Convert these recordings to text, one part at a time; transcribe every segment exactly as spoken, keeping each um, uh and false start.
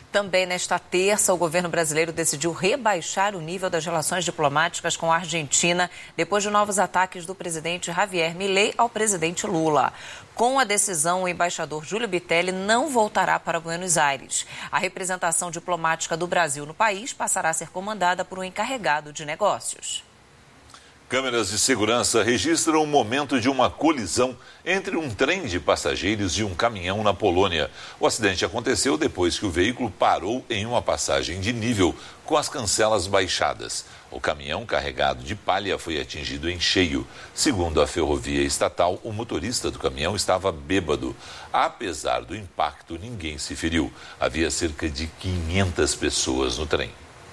Também nesta terça, o governo brasileiro decidiu rebaixar o nível das relações diplomáticas com a Argentina depois de novos ataques do presidente Javier Milei ao presidente Lula. Com a decisão, o embaixador Júlio Bitelli não voltará para Buenos Aires. A representação diplomática do Brasil no país passará a ser comandada por um encarregado de negócios. Câmeras de segurança registram o momento de uma colisão entre um trem de passageiros e um caminhão na Polônia. O acidente aconteceu depois que o veículo parou em uma passagem de nível com as cancelas baixadas. O caminhão carregado de palha foi atingido em cheio. Segundo a ferrovia estatal, o motorista do caminhão estava bêbado. Apesar do impacto, ninguém se feriu. Havia cerca de quinhentas pessoas no trem.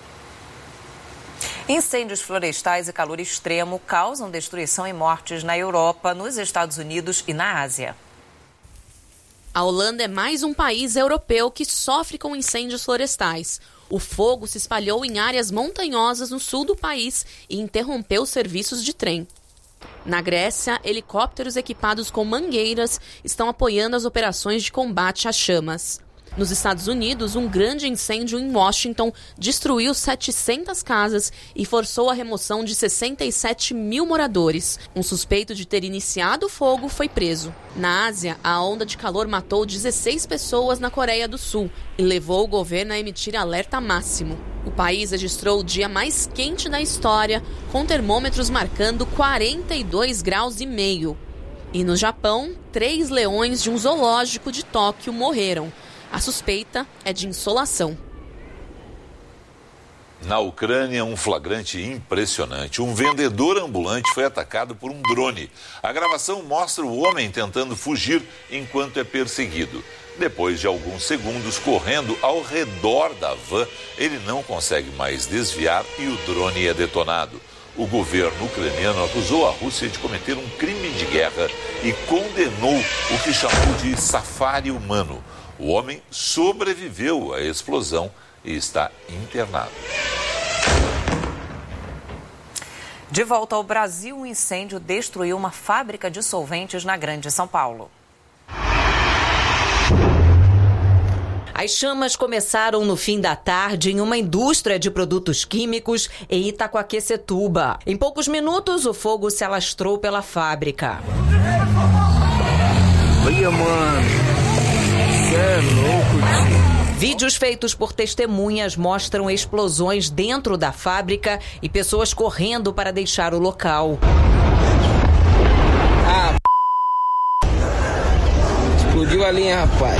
Incêndios florestais e calor extremo causam destruição e mortes na Europa, nos Estados Unidos e na Ásia. A Holanda é mais um país europeu que sofre com incêndios florestais. O fogo se espalhou em áreas montanhosas no sul do país e interrompeu os serviços de trem. Na Grécia, helicópteros equipados com mangueiras estão apoiando as operações de combate às chamas. Nos Estados Unidos, um grande incêndio em Washington destruiu setecentas casas e forçou a remoção de sessenta e sete mil moradores. Um suspeito de ter iniciado o fogo foi preso. Na Ásia, a onda de calor matou dezesseis pessoas na Coreia do Sul e levou o governo a emitir alerta máximo. O país registrou o dia mais quente da história, com termômetros marcando quarenta e dois graus e meio. E no Japão, três leões de um zoológico de Tóquio morreram. A suspeita é de insolação. Na Ucrânia, um flagrante impressionante. Um vendedor ambulante foi atacado por um drone. A gravação mostra o homem tentando fugir enquanto é perseguido. Depois de alguns segundos correndo ao redor da van, ele não consegue mais desviar e o drone é detonado. O governo ucraniano acusou a Rússia de cometer um crime de guerra e condenou o que chamou de safari humano. O homem sobreviveu à explosão e está internado. De volta ao Brasil, um incêndio destruiu uma fábrica de solventes na Grande São Paulo. As chamas começaram no fim da tarde em uma indústria de produtos químicos em Itaquaquecetuba. Em poucos minutos, o fogo se alastrou pela fábrica. Olha, mano. É louco, tio. Vídeos feitos por testemunhas mostram explosões dentro da fábrica e pessoas correndo para deixar o local. Ah, explodiu a linha, rapaz.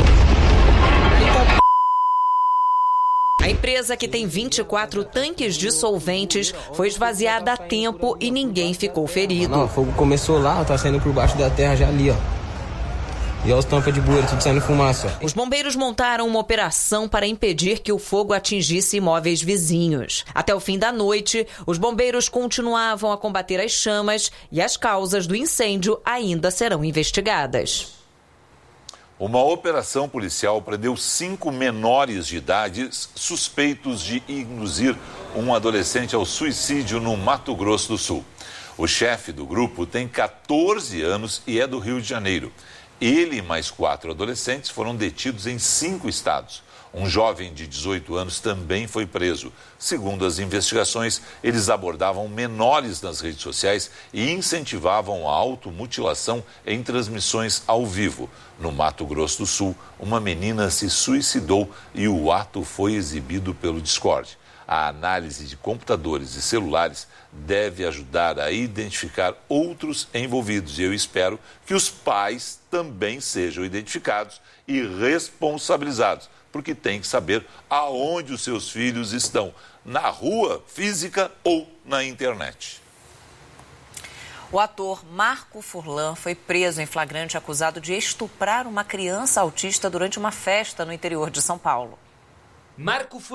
A empresa, que tem vinte e quatro tanques de solventes, foi esvaziada a tempo e ninguém ficou ferido. Não, o fogo começou lá, tá saindo por baixo da terra já ali, ó. E olha os tampas de bueiro, tudo saindo fumaça. Os bombeiros montaram uma operação para impedir que o fogo atingisse imóveis vizinhos. Até o fim da noite, os bombeiros continuavam a combater as chamas e as causas do incêndio ainda serão investigadas. Uma operação policial prendeu cinco menores de idade suspeitos de induzir um adolescente ao suicídio no Mato Grosso do Sul. O chefe do grupo tem catorze anos e é do Rio de Janeiro. Ele e mais quatro adolescentes foram detidos em cinco estados. Um jovem de dezoito anos também foi preso. Segundo as investigações, eles abordavam menores nas redes sociais e incentivavam a automutilação em transmissões ao vivo. No Mato Grosso do Sul, uma menina se suicidou e o ato foi exibido pelo Discord. A análise de computadores e celulares deve ajudar a identificar outros envolvidos. E eu espero que os pais também sejam identificados e responsabilizados, porque tem que saber aonde os seus filhos estão, na rua física ou na internet. O ator Marco Furlan foi preso em flagrante acusado de estuprar uma criança autista durante uma festa no interior de São Paulo. Marco Furlan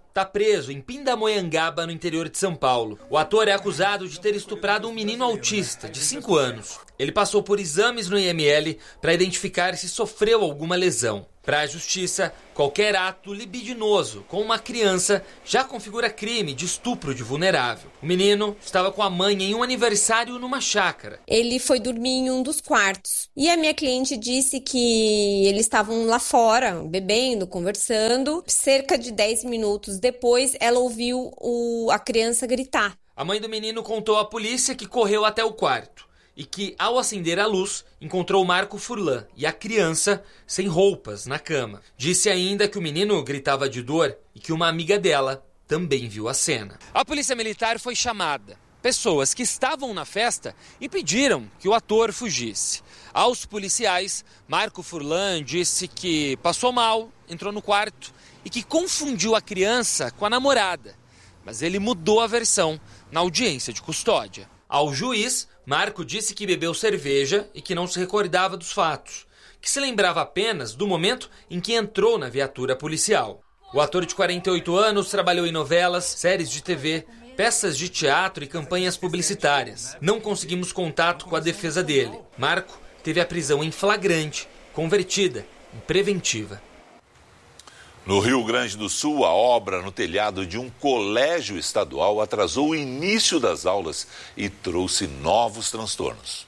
está preso em Pindamonhangaba, no interior de São Paulo. O ator é acusado de ter estuprado um menino autista de cinco anos. Ele passou por exames no I M L para identificar se sofreu alguma lesão. Para a justiça, qualquer ato libidinoso com uma criança já configura crime de estupro de vulnerável. O menino estava com a mãe em um aniversário numa chácara. Ele foi dormir em um dos quartos. E a minha cliente disse que eles estavam lá fora, bebendo, conversando. Cerca de dez minutos depois, ela ouviu o, a criança gritar. A mãe do menino contou à polícia que correu até o quarto e que, ao acender a luz, encontrou Marco Furlan e a criança sem roupas na cama. Disse ainda que o menino gritava de dor e que uma amiga dela também viu a cena. A polícia militar foi chamada. Pessoas que estavam na festa impediram que o ator fugisse. Aos policiais, Marco Furlan disse que passou mal, entrou no quarto e que confundiu a criança com a namorada. Mas ele mudou a versão na audiência de custódia. Ao juiz, Marco disse que bebeu cerveja e que não se recordava dos fatos, que se lembrava apenas do momento em que entrou na viatura policial. O ator de quarenta e oito anos trabalhou em novelas, séries de T V, peças de teatro e campanhas publicitárias. Não conseguimos contato com a defesa dele. Marco teve a prisão em flagrante, convertida em preventiva. No Rio Grande do Sul, a obra no telhado de um colégio estadual atrasou o início das aulas e trouxe novos transtornos.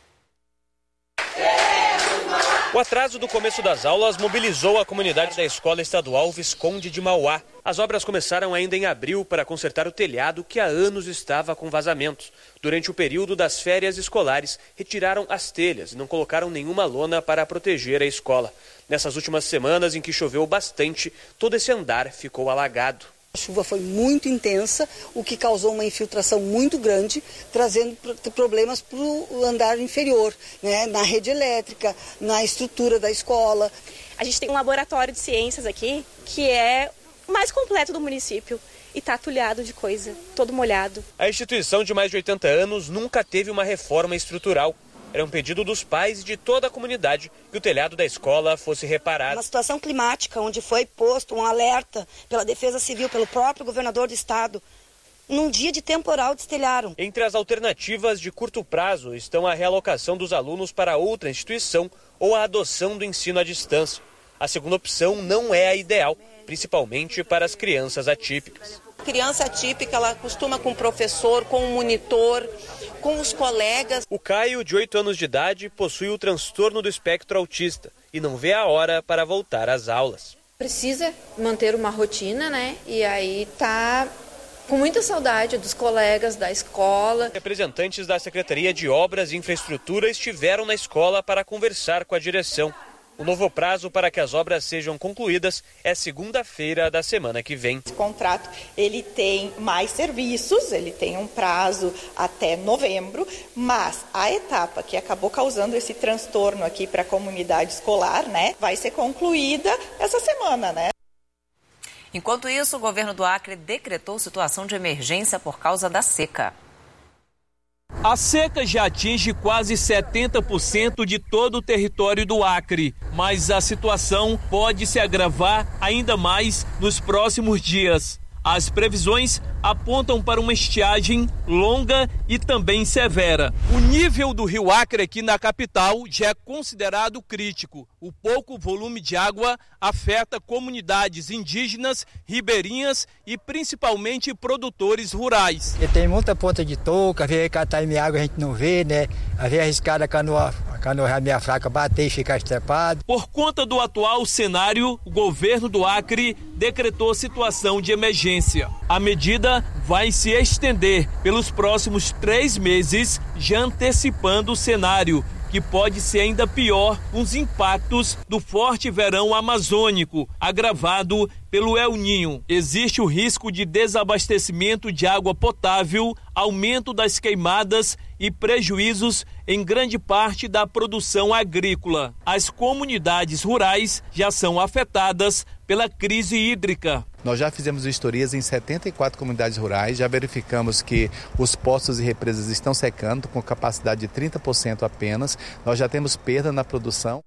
O atraso do começo das aulas mobilizou a comunidade da Escola Estadual Visconde de Mauá. As obras começaram ainda em abril para consertar o telhado que há anos estava com vazamentos. Durante o período das férias escolares, retiraram as telhas e não colocaram nenhuma lona para proteger a escola. Nessas últimas semanas, em que choveu bastante, todo esse andar ficou alagado. A chuva foi muito intensa, o que causou uma infiltração muito grande, trazendo problemas para o andar inferior, né? Na rede elétrica, na estrutura da escola. A gente tem um laboratório de ciências aqui, que é o mais completo do município. E está atulhado de coisa, todo molhado. A instituição de mais de oitenta anos nunca teve uma reforma estrutural. Era um pedido dos pais e de toda a comunidade que o telhado da escola fosse reparado. Uma situação climática onde foi posto um alerta pela Defesa Civil, pelo próprio governador do estado, num dia de temporal destelharam. Entre as alternativas de curto prazo estão a realocação dos alunos para outra instituição ou a adoção do ensino à distância. A segunda opção não é a ideal, principalmente para as crianças atípicas. A criança atípica, ela costuma com o professor, com o monitor, com os colegas. O Caio, de oito anos de idade, possui o transtorno do espectro autista e não vê a hora para voltar às aulas. Precisa manter uma rotina, né? E aí tá com muita saudade dos colegas da escola. Representantes da Secretaria de Obras e Infraestrutura estiveram na escola para conversar com a direção. O novo prazo para que as obras sejam concluídas é segunda-feira da semana que vem. Esse contrato ele tem mais serviços, ele tem um prazo até novembro, mas a etapa que acabou causando esse transtorno aqui para a comunidade escolar, né, vai ser concluída essa semana, né? Enquanto isso, o governo do Acre decretou situação de emergência por causa da seca. A seca já atinge quase setenta por cento de todo o território do Acre, mas a situação pode se agravar ainda mais nos próximos dias. As previsões apontam para uma estiagem longa e também severa. O nível do rio Acre aqui na capital já é considerado crítico. O pouco volume de água afeta comunidades indígenas, ribeirinhas e principalmente produtores rurais. E tem muita ponta de touca, vem catar minha água a gente não vê, né? Às vezes arriscada a canoa, a canoa meia fraca bater e ficar estrepado. Por conta do atual cenário, o governo do Acre decretou situação de emergência. A medida vai se estender pelos próximos três meses, já antecipando o cenário, que pode ser ainda pior com os impactos do forte verão amazônico, agravado pelo El Niño. Existe o risco de desabastecimento de água potável, aumento das queimadas e prejuízos em grande parte da produção agrícola. As comunidades rurais já são afetadas pela crise hídrica. Nós já fizemos vistorias em setenta e quatro comunidades rurais, já verificamos que os poços e represas estão secando com capacidade de trinta por cento apenas. Nós já temos perda na produção.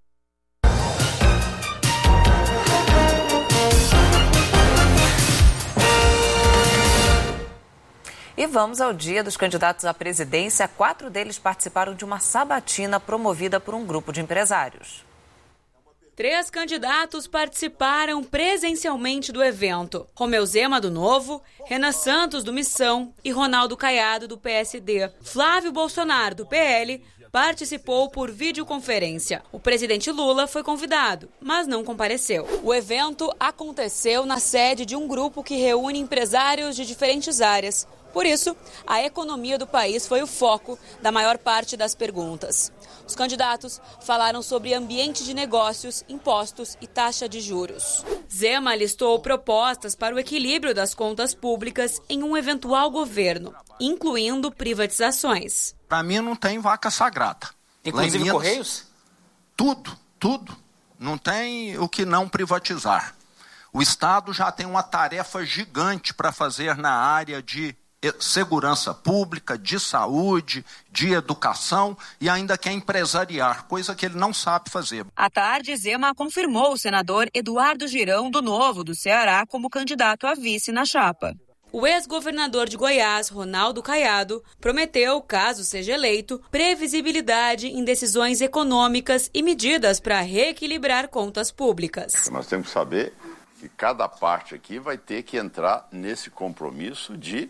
E vamos ao dia dos candidatos à presidência. Quatro deles participaram de uma sabatina promovida por um grupo de empresários. Três candidatos participaram presencialmente do evento. Romeu Zema, do Novo, Renan Santos, do Missão e Ronaldo Caiado, do P S D. Flávio Bolsonaro, do P L, participou por videoconferência. O presidente Lula foi convidado, mas não compareceu. O evento aconteceu na sede de um grupo que reúne empresários de diferentes áreas. Por isso, a economia do país foi o foco da maior parte das perguntas. Os candidatos falaram sobre ambiente de negócios, impostos e taxa de juros. Zema listou propostas para o equilíbrio das contas públicas em um eventual governo, incluindo privatizações. Para mim não tem vaca sagrada. Inclusive Minas, Correios? Tudo, tudo. Não tem o que não privatizar. O Estado já tem uma tarefa gigante para fazer na área de segurança pública, de saúde, de educação e ainda quer empresariar, coisa que ele não sabe fazer. À tarde, Zema confirmou o senador Eduardo Girão, do Novo, do Ceará, como candidato a vice na chapa. O ex-governador de Goiás, Ronaldo Caiado, prometeu, caso seja eleito, previsibilidade em decisões econômicas e medidas para reequilibrar contas públicas. Nós temos que saber que cada parte aqui vai ter que entrar nesse compromisso de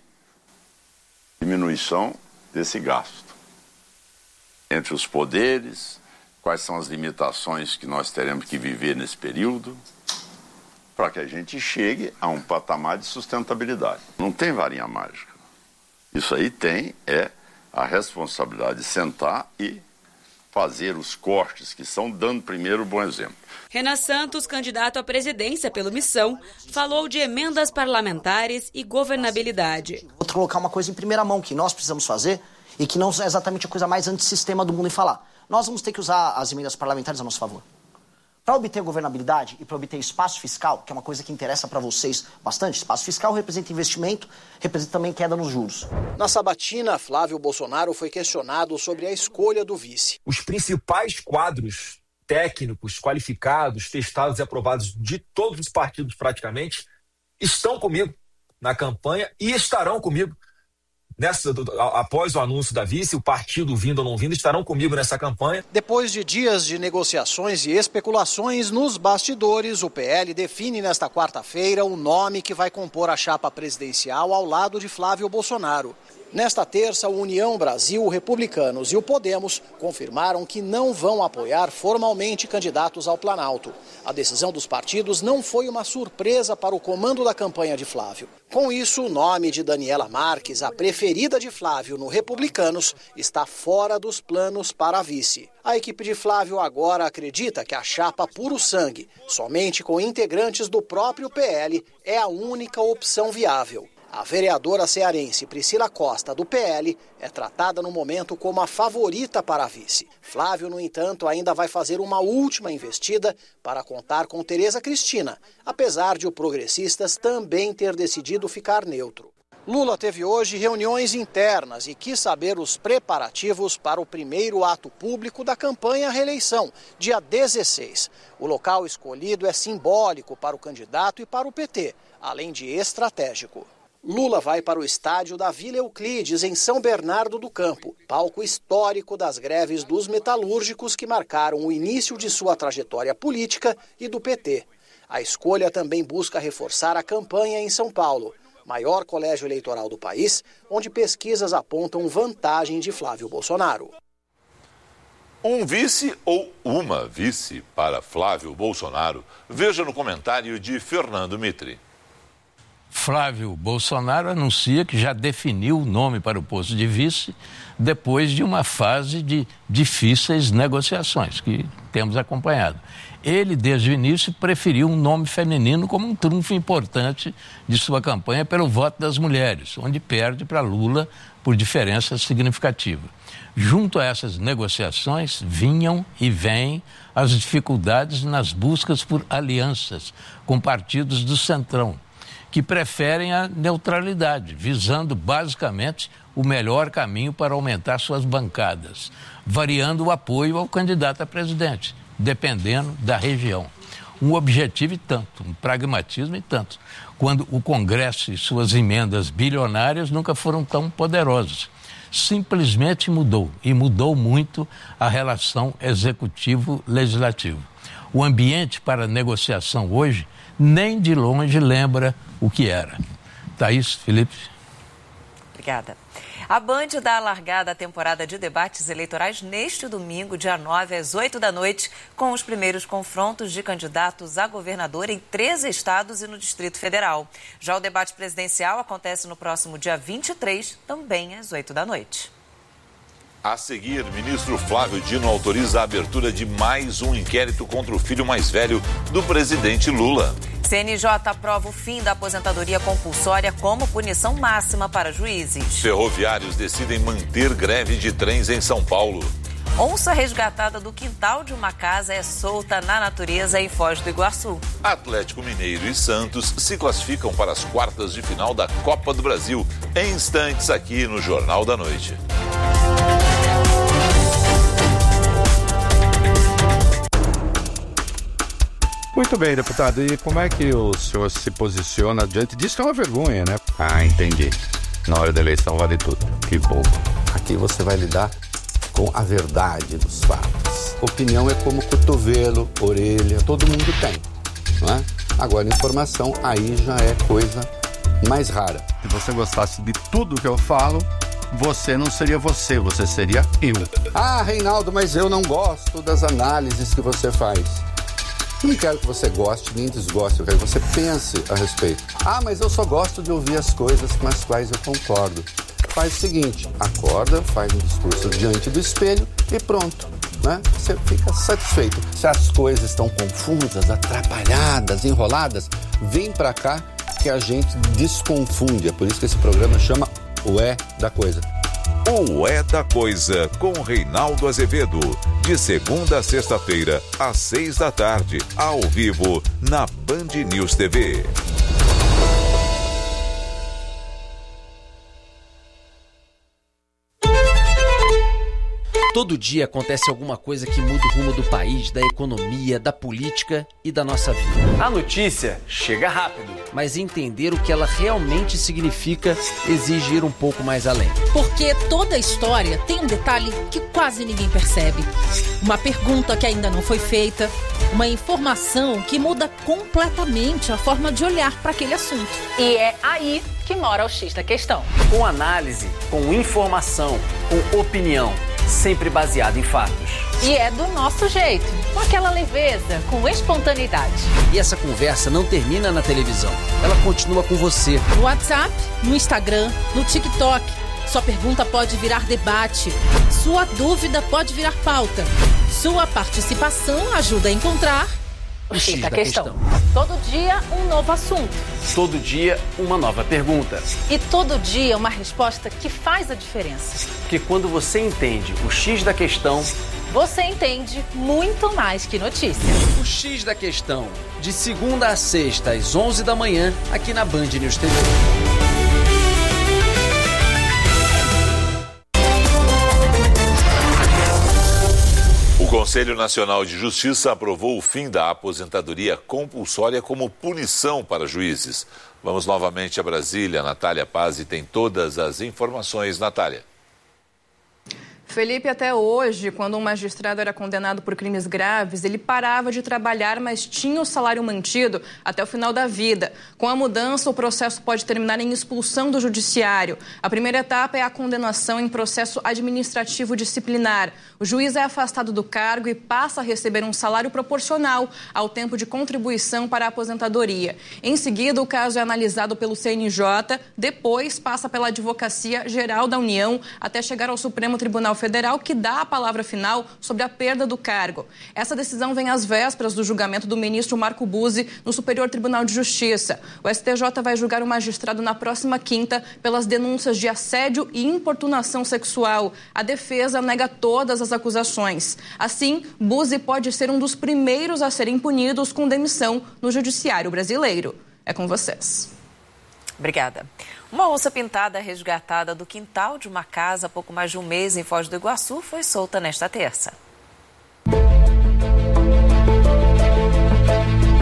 diminuição desse gasto. Entre os poderes, quais são as limitações que nós teremos que viver nesse período, para que a gente chegue a um patamar de sustentabilidade. Não tem varinha mágica. Isso aí tem é a responsabilidade de sentar e fazer os cortes que são, dando primeiro o bom exemplo. Renan Santos, candidato à presidência pelo Missão, falou de emendas parlamentares e governabilidade. Vou colocar uma coisa em primeira mão que nós precisamos fazer e que não é exatamente a coisa mais antissistema do mundo em falar. Nós vamos ter que usar as emendas parlamentares a nosso favor. Para obter governabilidade e para obter espaço fiscal, que é uma coisa que interessa para vocês bastante, espaço fiscal representa investimento, representa também queda nos juros. Na sabatina, Flávio Bolsonaro foi questionado sobre a escolha do vice. Os principais quadros técnicos, qualificados, testados e aprovados de todos os partidos praticamente, estão comigo na campanha e estarão comigo. Nessa, após o anúncio da vice, o partido vindo ou não vindo estarão comigo nessa campanha. Depois de dias de negociações e especulações nos bastidores, o P L define nesta quarta-feira o nome que vai compor a chapa presidencial ao lado de Flávio Bolsonaro. Nesta terça, o União Brasil, o Republicanos e o Podemos confirmaram que não vão apoiar formalmente candidatos ao Planalto. A decisão dos partidos não foi uma surpresa para o comando da campanha de Flávio. Com isso, o nome de Daniela Marques, a preferida de Flávio no Republicanos, está fora dos planos para a vice. A equipe de Flávio agora acredita que a chapa puro sangue, somente com integrantes do próprio P L, é a única opção viável. A vereadora cearense Priscila Costa, do P L, é tratada no momento como a favorita para a vice. Flávio, no entanto, ainda vai fazer uma última investida para contar com Tereza Cristina, apesar de o Progressistas também ter decidido ficar neutro. Lula teve hoje reuniões internas e quis saber os preparativos para o primeiro ato público da campanha à reeleição, dia dezesseis. O local escolhido é simbólico para o candidato e para o P T, além de estratégico. Lula vai para o estádio da Vila Euclides, em São Bernardo do Campo, palco histórico das greves dos metalúrgicos que marcaram o início de sua trajetória política e do P T. A escolha também busca reforçar a campanha em São Paulo, maior colégio eleitoral do país, onde pesquisas apontam vantagem de Flávio Bolsonaro. Um vice ou uma vice para Flávio Bolsonaro? Veja no comentário de Fernando Mitri. Flávio Bolsonaro anuncia que já definiu o nome para o posto de vice depois de uma fase de difíceis negociações que temos acompanhado. Ele, desde o início, preferiu um nome feminino como um trunfo importante de sua campanha pelo voto das mulheres, onde perde para Lula por diferença significativa. Junto a essas negociações, vinham e vêm as dificuldades nas buscas por alianças com partidos do Centrão, que preferem a neutralidade, visando basicamente o melhor caminho para aumentar suas bancadas, variando o apoio ao candidato a presidente, dependendo da região. um objetivo e tanto, um pragmatismo e tanto, quando o Congresso e suas emendas bilionárias nunca foram tão poderosos. Simplesmente mudou, e mudou muito a relação executivo-legislativo. O ambiente para negociação hoje nem de longe lembra o que era. Thaís, Felipe. Obrigada. A Band dá a largada à temporada de debates eleitorais neste domingo, dia nove, às oito da noite, com os primeiros confrontos de candidatos a governador em treze estados e no Distrito Federal. Já o debate presidencial acontece no próximo dia vinte e três, também às oito da noite. A seguir, ministro Flávio Dino autoriza a abertura de mais um inquérito contra o filho mais velho do presidente Lula. C N J aprova o fim da aposentadoria compulsória como punição máxima para juízes. Ferroviários decidem manter greve de trens em São Paulo. Onça resgatada do quintal de uma casa é solta na natureza em Foz do Iguaçu. Atlético Mineiro e Santos se classificam para as quartas de final da Copa do Brasil. Em instantes aqui no Jornal da Noite. Muito bem, deputado. E como é que o senhor se posiciona diante disso, que é uma vergonha, né? Ah, entendi. Na hora da eleição vale tudo. Que bobo. Aqui você vai lidar com a verdade dos fatos. Opinião é como cotovelo, orelha, todo mundo tem, não é? Agora, informação aí já é coisa mais rara. Se você gostasse de tudo que eu falo, você não seria você, você seria eu. Ah, Reinaldo, mas eu não gosto das análises que você faz. Não quero que você goste nem desgoste, eu quero que você pense a respeito. Ah, mas eu só gosto de ouvir as coisas com as quais eu concordo. Faz o seguinte, acorda, faz um discurso diante do espelho e pronto, né? Você fica satisfeito. Se as coisas estão confusas, atrapalhadas, enroladas, vem pra cá que a gente desconfunde. É por isso que esse programa chama O É da Coisa. O É da Coisa, com Reinaldo Azevedo. De segunda a sexta-feira, às seis da tarde, ao vivo, na Band News T V. Todo dia acontece alguma coisa que muda o rumo do país, da economia, da política e da nossa vida. A notícia chega rápido. Mas entender o que ela realmente significa exige ir um pouco mais além. Porque toda história tem um detalhe que quase ninguém percebe. Uma pergunta que ainda não foi feita, uma informação que muda completamente a forma de olhar para aquele assunto. E é aí que mora o X da questão. Com análise, com informação, com opinião, sempre baseado em fatos. E é do nosso jeito, com aquela leveza, com espontaneidade. E essa conversa não termina na televisão, ela continua com você. No WhatsApp, no Instagram, no TikTok. Sua pergunta pode virar debate, sua dúvida pode virar pauta. Sua participação ajuda a encontrar o X da questão. Todo dia um novo assunto. Todo dia uma nova pergunta. E todo dia uma resposta que faz a diferença. Porque quando você entende o X da questão, você entende muito mais que notícia. O X da Questão, de segunda a sexta, às onze da manhã, aqui na Band News T V. O Conselho Nacional de Justiça aprovou o fim da aposentadoria compulsória como punição para juízes. Vamos novamente a Brasília. Natália Pazzi tem todas as informações. Natália. Felipe, até hoje, quando um magistrado era condenado por crimes graves, ele parava de trabalhar, mas tinha o salário mantido até o final da vida. Com a mudança, o processo pode terminar em expulsão do judiciário. A primeira etapa é a condenação em processo administrativo disciplinar. O juiz é afastado do cargo e passa a receber um salário proporcional ao tempo de contribuição para a aposentadoria. Em seguida, o caso é analisado pelo C N J, depois passa pela Advocacia Geral da União até chegar ao Supremo Tribunal Federal, que dá a palavra final sobre a perda do cargo. Essa decisão vem às vésperas do julgamento do ministro Marco Buzzi no Superior Tribunal de Justiça. O S T J vai julgar o magistrado na próxima quinta pelas denúncias de assédio e importunação sexual. A defesa nega todas as acusações. Assim, Buzzi pode ser um dos primeiros a serem punidos com demissão no judiciário brasileiro. É com vocês. Obrigada. Uma onça pintada resgatada do quintal de uma casa há pouco mais de um mês em Foz do Iguaçu foi solta nesta terça.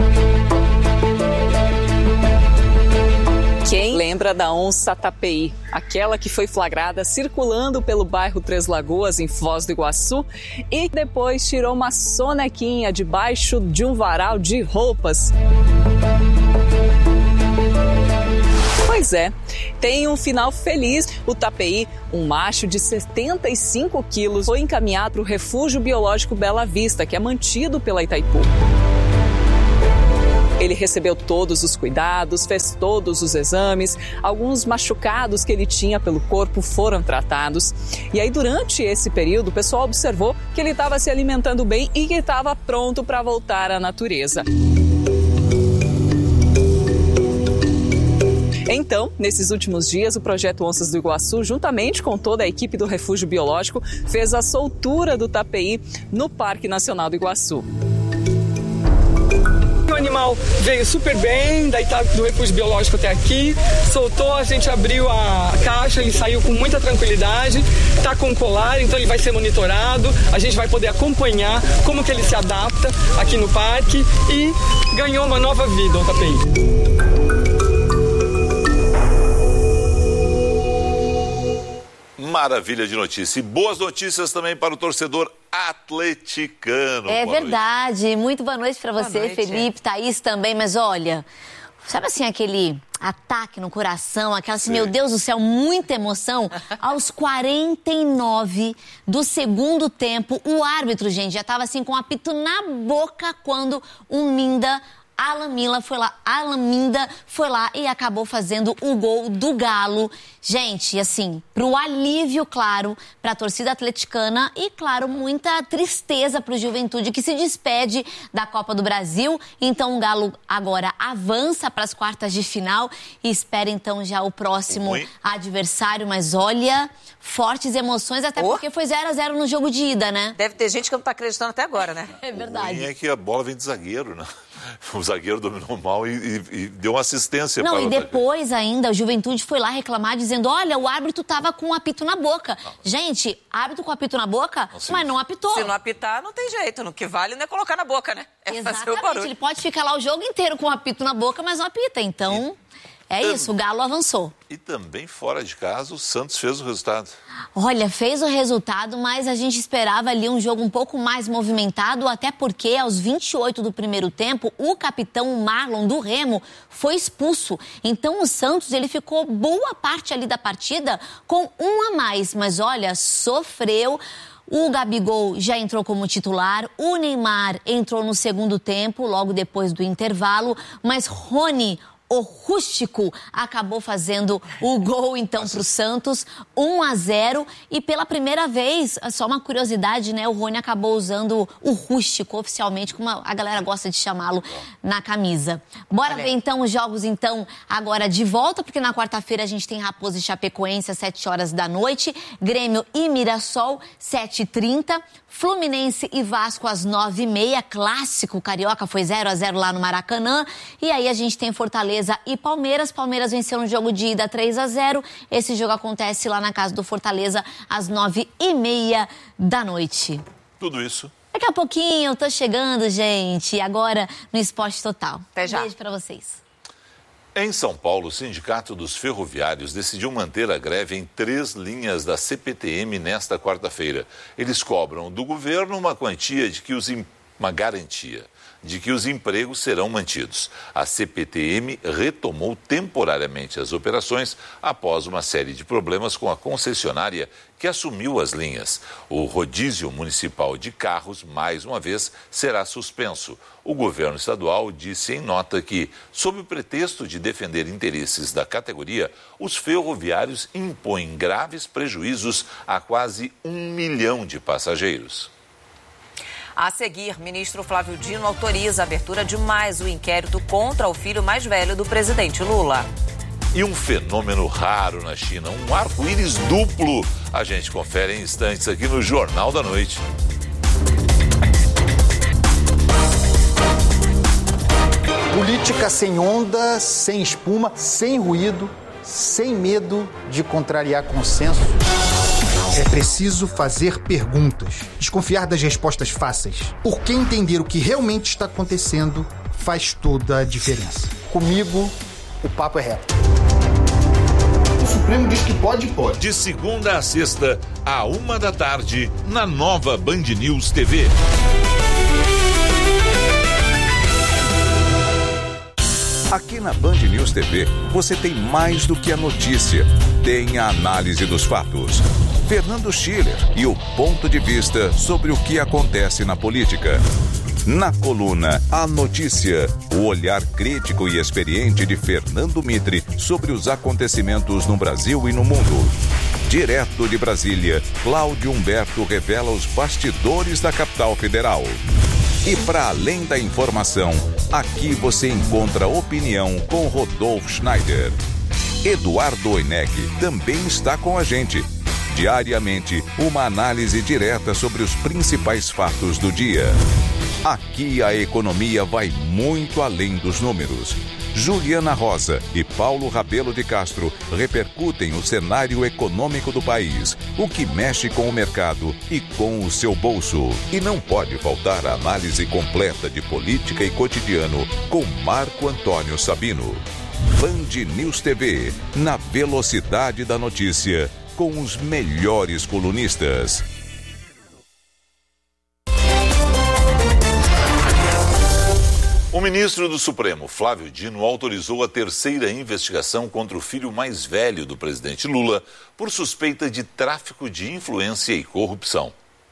lembra da onça tapeí, aquela que foi flagrada circulando pelo bairro Três Lagoas, em Foz do Iguaçu, e depois tirou uma sonequinha debaixo de um varal de roupas. Pois é, tem um final feliz. O tapeí, um macho de setenta e cinco quilos, foi encaminhado para o Refúgio Biológico Bela Vista, que é mantido pela Itaipu. Ele recebeu todos os cuidados, fez todos os exames, alguns machucados que ele tinha pelo corpo foram tratados. E aí, durante esse período, o pessoal observou que ele estava se alimentando bem e que estava pronto para voltar à natureza. Então, nesses últimos dias, o Projeto Onças do Iguaçu, juntamente com toda a equipe do Refúgio Biológico, fez a soltura do tapeí no Parque Nacional do Iguaçu. O animal veio super bem, daí tá do Refúgio Biológico até aqui, soltou, a gente abriu a caixa, ele saiu com muita tranquilidade, tá com colar, então ele vai ser monitorado, a gente vai poder acompanhar como que ele se adapta aqui no parque e ganhou uma nova vida o tapeí. Maravilha de notícia. E boas notícias também para o torcedor atleticano. É boa verdade. Noite. Muito boa noite para você, noite. Felipe, Thaís também. Mas olha, sabe assim, aquele ataque no coração, aquela assim, meu Deus do céu, muita emoção. Aos quarenta e nove do segundo tempo, o árbitro, gente, já estava assim com o apito na boca quando o Minda... Alan Minda foi lá, Alan Minda foi lá e acabou fazendo o gol do Galo. Gente, assim, pro alívio, claro, pra torcida atleticana e, claro, muita tristeza pro Juventude, que se despede da Copa do Brasil. Então, o Galo agora avança para as quartas de final e espera, então, já o próximo Oi. adversário. Mas, olha, fortes emoções, até oh. porque foi zero a zero no jogo de ida, né? Deve ter gente que não tá acreditando até agora, né? É verdade. E é que a bola vem de zagueiro, né? O zagueiro dominou mal e, e, e deu uma assistência não, para e depois ainda, o Juventude foi lá reclamar, dizendo, olha, o árbitro tava com um apito na boca. Não. Gente, árbitro com apito na boca, não, mas não apitou. Se não apitar, não tem jeito. O que vale não é colocar na boca, né? É Exatamente, fazer o barulho. Ele pode ficar lá o jogo inteiro com um apito na boca, mas não apita. Então, é isso, o Galo avançou. E também, fora de casa, o Santos fez o resultado. Olha, fez o resultado, mas a gente esperava ali um jogo um pouco mais movimentado, até porque aos vinte e oito do primeiro tempo, o capitão Marlon do Remo foi expulso. Então o Santos, ele ficou boa parte ali da partida com um a mais, mas olha, sofreu. O Gabigol já entrou como titular, o Neymar entrou no segundo tempo, logo depois do intervalo, mas Rony, o rústico, acabou fazendo o gol, então, para o Santos, um a zero. E pela primeira vez, só uma curiosidade, né? O Rony acabou usando o rústico oficialmente, como a galera gosta de chamá-lo, na camisa. Bora ver, então, os jogos, então, agora de volta, porque na quarta-feira a gente tem Raposa e Chapecoense às sete horas da noite, Grêmio e Mirassol, sete e trinta, Fluminense e Vasco às nove e meia, clássico carioca, foi zero a zero lá no Maracanã. E aí a gente tem Fortaleza e Palmeiras. Palmeiras venceu no jogo de ida três a zero. Esse jogo acontece lá na casa do Fortaleza às nove e meia da noite. Tudo isso. Daqui a pouquinho eu tô chegando, gente. Agora no Esporte Total. Até já. Beijo pra vocês. Em São Paulo, o Sindicato dos Ferroviários decidiu manter a greve em três linhas da C P T M nesta quarta-feira. Eles cobram do governo uma quantia de que os uma garantia de que os empregos serão mantidos. A C P T M retomou temporariamente as operações após uma série de problemas com a concessionária que assumiu as linhas. O rodízio municipal de carros, mais uma vez, será suspenso. O governo estadual disse em nota que, sob o pretexto de defender interesses da categoria, os ferroviários impõem graves prejuízos a quase um milhão de passageiros. A seguir, ministro Flávio Dino autoriza a abertura de mais um inquérito contra o filho mais velho do presidente Lula. E um fenômeno raro na China, um arco-íris duplo. A gente confere em instantes aqui no Jornal da Noite. Política sem onda, sem espuma, sem ruído, sem medo de contrariar consenso. É preciso fazer perguntas, desconfiar das respostas fáceis, porque entender o que realmente está acontecendo faz toda a diferença. Comigo, o papo é reto. o Supremo diz que pode, pode. De segunda a sexta, à uma da tarde, na nova Band News T V. Aqui na Band News T V, você tem mais do que a notícia. Tem a análise dos fatos. Fernando Schiller e o ponto de vista sobre o que acontece na política. Na coluna A Notícia, o olhar crítico e experiente de Fernando Mitre sobre os acontecimentos no Brasil e no mundo. Direto de Brasília, Cláudio Humberto revela os bastidores da capital federal. E para além da informação, aqui você encontra opinião com Rodolfo Schneider. Eduardo Oineg também está com a gente. Diariamente, uma análise direta sobre os principais fatos do dia. Aqui a economia vai muito além dos números. Juliana Rosa e Paulo Rabelo de Castro repercutem o cenário econômico do país, o que mexe com o mercado e com o seu bolso. E não pode faltar a análise completa de política e cotidiano com Marco Antônio Sabino. Band News T V, na velocidade da notícia, com os melhores colunistas. O ministro do Supremo, Flávio Dino, autorizou a terceira investigação contra o filho mais velho do presidente Lula por suspeita de tráfico de influência e corrupção.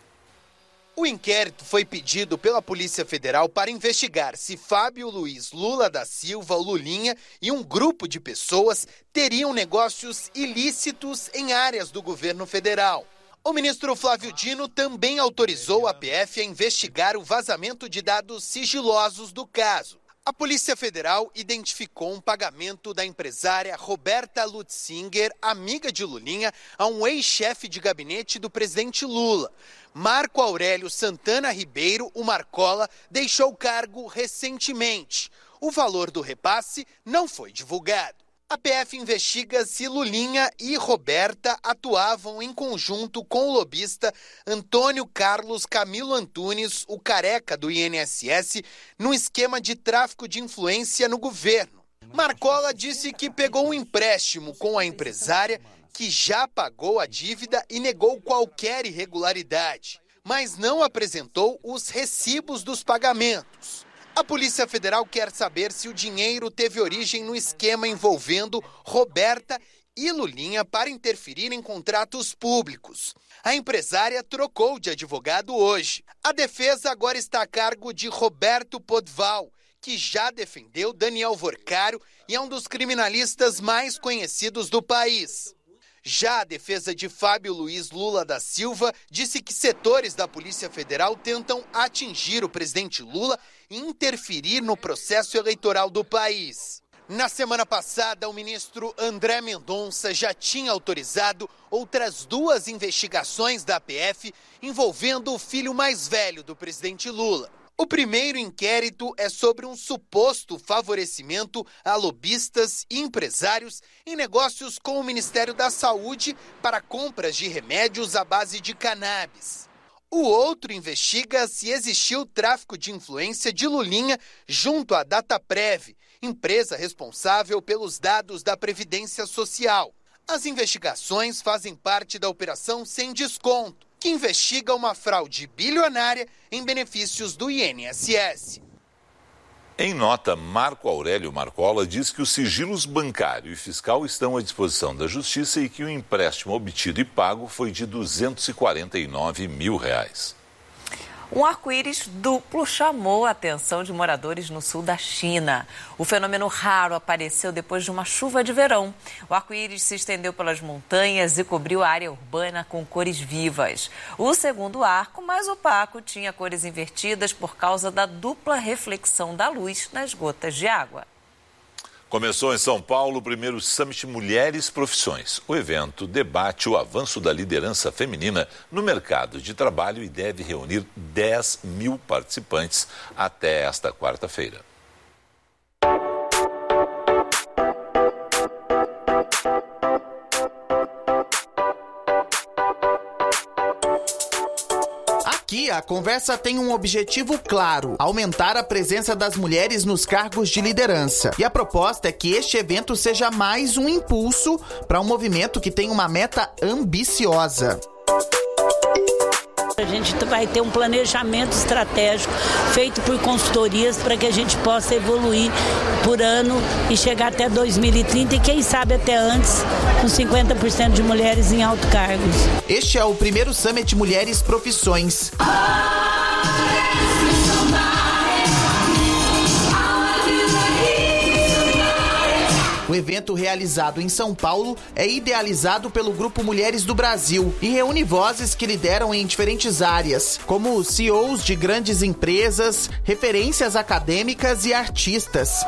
O inquérito foi pedido pela Polícia Federal para investigar se Fábio Luiz Lula da Silva, o Lulinha, e um grupo de pessoas teriam negócios ilícitos em áreas do governo federal. O ministro Flávio Dino também autorizou a P F a investigar o vazamento de dados sigilosos do caso. A Polícia Federal identificou um pagamento da empresária Roberta Lutzinger, amiga de Lulinha, a um ex-chefe de gabinete do presidente Lula. Marco Aurélio Santana Ribeiro, o Marcola, deixou o cargo recentemente. O valor do repasse não foi divulgado. A P F investiga se Lulinha e Roberta atuavam em conjunto com o lobista Antônio Carlos Camilo Antunes, o careca do I N S S, num esquema de tráfico de influência no governo. Marcola disse que pegou um empréstimo com a empresária, que já pagou a dívida e negou qualquer irregularidade, mas não apresentou os recibos dos pagamentos. A Polícia Federal quer saber se o dinheiro teve origem no esquema envolvendo Roberta e Lulinha para interferir em contratos públicos. A empresária trocou de advogado hoje. A defesa agora está a cargo de Roberto Podval, que já defendeu Daniel Vorcário e é um dos criminalistas mais conhecidos do país. Já a defesa de Fábio Luiz Lula da Silva disse que setores da Polícia Federal tentam atingir o presidente Lula e interferir no processo eleitoral do país. Na semana passada, o ministro André Mendonça já tinha autorizado outras duas investigações da P F envolvendo o filho mais velho do presidente Lula. O primeiro inquérito é sobre um suposto favorecimento a lobistas e empresários em negócios com o Ministério da Saúde para compras de remédios à base de cannabis. O outro investiga se existiu tráfico de influência de Lulinha junto à Dataprev, empresa responsável pelos dados da Previdência Social. As investigações fazem parte da Operação Sem Desconto, que investiga uma fraude bilionária em benefícios do I N S S. Em nota, Marco Aurélio Marcola diz que os sigilos bancário e fiscal estão à disposição da Justiça e que o empréstimo obtido e pago foi de duzentos e quarenta e nove mil reais. Um arco-íris duplo chamou a atenção de moradores no sul da China. O fenômeno raro apareceu depois de uma chuva de verão. O arco-íris se estendeu pelas montanhas e cobriu a área urbana com cores vivas. O segundo arco, mais opaco, tinha cores invertidas por causa da dupla reflexão da luz nas gotas de água. Começou em São Paulo o primeiro Summit Mulheres Profissões. O evento debate o avanço da liderança feminina no mercado de trabalho e deve reunir dez mil participantes até esta quarta-feira. Aqui a conversa tem um objetivo claro: aumentar a presença das mulheres nos cargos de liderança. E a proposta é que este evento seja mais um impulso para um movimento que tem uma meta ambiciosa. A gente vai ter um planejamento estratégico feito por consultorias para que a gente possa evoluir por ano e chegar até dois mil e trinta e quem sabe até antes, com cinquenta por cento de mulheres em alto cargos. Este é o primeiro Summit Mulheres Profissões. O evento, realizado em São Paulo, é idealizado pelo Grupo Mulheres do Brasil e reúne vozes que lideram em diferentes áreas, como C E Os de grandes empresas, referências acadêmicas e artistas.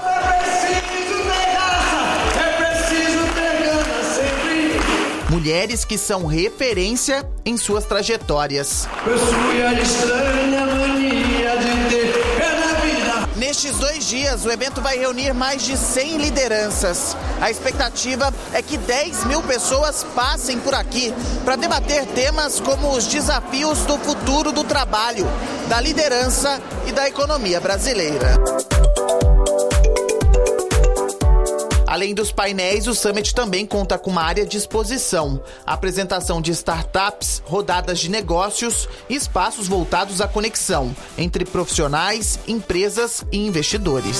Mulheres que são referência em suas trajetórias. Nestes dois dias, o evento vai reunir mais de cem lideranças. A expectativa é que dez mil pessoas passem por aqui para debater temas como os desafios do futuro do trabalho, da liderança e da economia brasileira. Além dos painéis, o Summit também conta com uma área de exposição, apresentação de startups, rodadas de negócios e espaços voltados à conexão entre profissionais, empresas e investidores.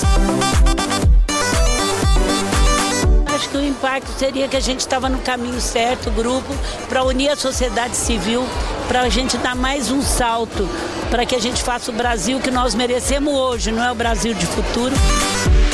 Acho que o impacto seria que a gente estava no caminho certo, o grupo, para unir a sociedade civil, para a gente dar mais um salto, para que a gente faça o Brasil que nós merecemos hoje, não é o Brasil de futuro.